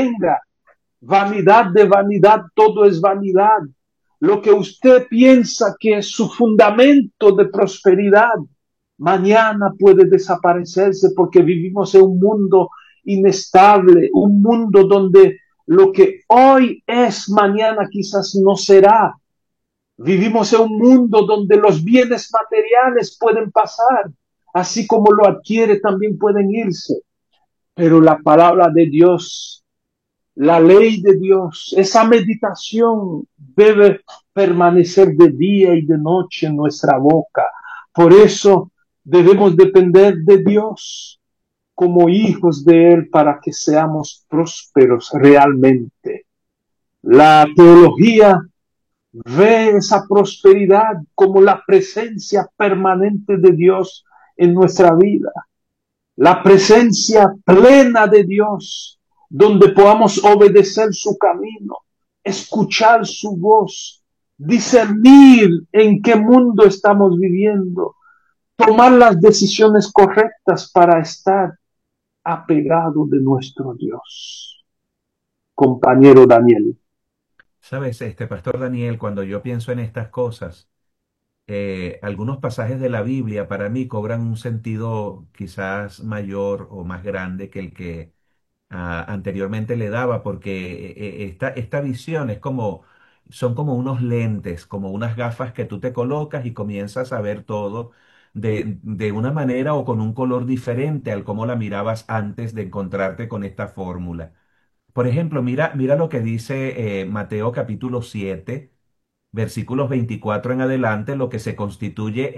tenga. Vanidad de vanidad, todo es vanidad. Lo que usted piensa que es su fundamento de prosperidad, mañana puede desaparecerse porque vivimos en un mundo inestable, un mundo donde lo que hoy es, mañana quizás no será. Vivimos en un mundo donde los bienes materiales pueden pasar, así como lo adquiere también pueden irse. Pero la palabra de Dios, la ley de Dios, esa meditación debe permanecer de día y de noche en nuestra boca. Por eso debemos depender de Dios como hijos de Él para que seamos prósperos realmente. La teología ve esa prosperidad como la presencia permanente de Dios en nuestra vida, la presencia plena de Dios, donde podamos obedecer su camino, escuchar su voz, discernir en qué mundo estamos viviendo, tomar las decisiones correctas para estar apegado de nuestro Dios. Compañero Daniel. Sabes, Pastor Daniel, cuando yo pienso en estas cosas, algunos pasajes de la Biblia para mí cobran un sentido quizás mayor o más grande que el que anteriormente le daba, porque esta visión es como, son como unos lentes, como unas gafas que tú te colocas y comienzas a ver todo de una manera o con un color diferente al como la mirabas antes de encontrarte con esta fórmula. Por ejemplo, mira lo que dice Mateo capítulo 7 versículos 24 en adelante, lo que se constituye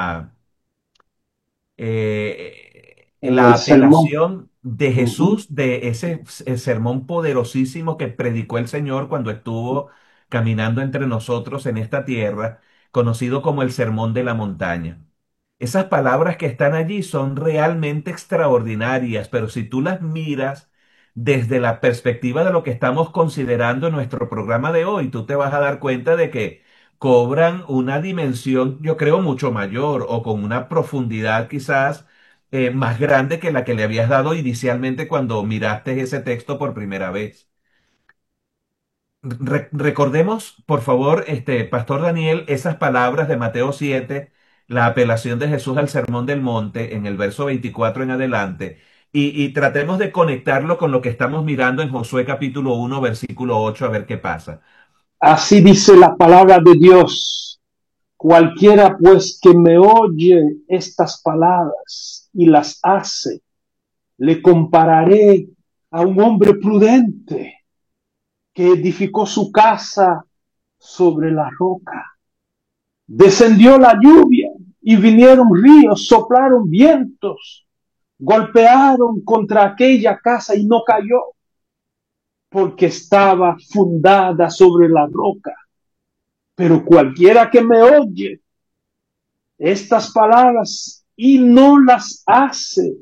en En la el sermón. apelación de Uh -huh. Jesús de ese sermón poderosísimo que predicó el Señor cuando estuvo caminando entre nosotros en esta tierra, conocido como el Sermón de la Montaña. Esas palabras que están allí son realmente extraordinarias, pero si tú las miras desde la perspectiva de lo que estamos considerando en nuestro programa de hoy, tú te vas a dar cuenta de que cobran una dimensión, yo creo, mucho mayor o con una profundidad quizás más grande que la que le habías dado inicialmente cuando miraste ese texto por primera vez. Recordemos, por favor, Pastor Daniel, esas palabras de Mateo 7, la apelación de Jesús al Sermón del Monte, en el verso 24 en adelante, y tratemos de conectarlo con lo que estamos mirando en Josué capítulo 1, versículo 8, a ver qué pasa. Así dice la palabra de Dios. Cualquiera pues que me oye estas palabras y las hace, le compararé a un hombre prudente que edificó su casa sobre la roca. Descendió la lluvia y vinieron ríos, soplaron vientos, golpearon contra aquella casa y no cayó, porque estaba fundada sobre la roca. Pero cualquiera que me oye estas palabras y no las hace,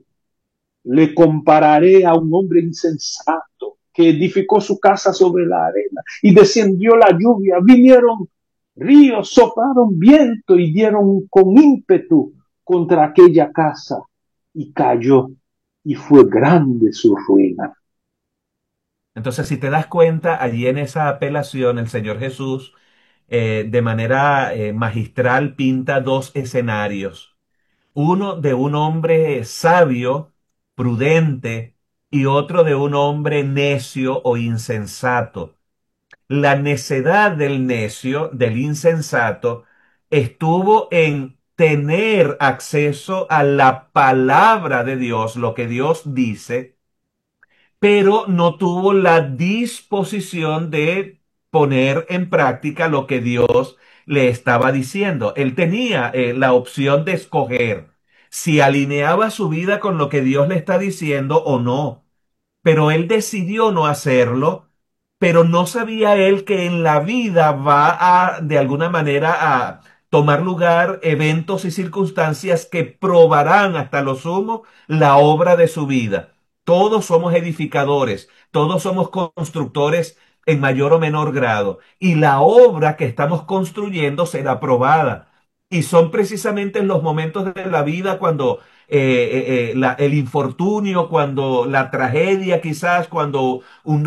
le compararé a un hombre insensato que edificó su casa sobre la arena y descendió la lluvia, vinieron ríos, soplaron viento y dieron con ímpetu contra aquella casa y cayó y fue grande su ruina. Entonces, si te das cuenta, allí en esa apelación, el Señor Jesús, de manera magistral, pinta dos escenarios. Uno de un hombre sabio, prudente, y otro de un hombre necio o insensato. La necedad del necio, del insensato, estuvo en tener acceso a la palabra de Dios, lo que Dios dice, pero no tuvo la disposición de poner en práctica lo que Dios le estaba diciendo. Él tenía la opción de escoger si alineaba su vida con lo que Dios le está diciendo o no, pero él decidió no hacerlo, pero no sabía él que en la vida va a, de alguna manera, a tomar lugar eventos y circunstancias que probarán hasta lo sumo la obra de su vida. Todos somos edificadores, todos somos constructores en mayor o menor grado, y la obra que estamos construyendo será probada. Y son precisamente en los momentos de la vida cuando el infortunio, cuando la tragedia quizás, cuando un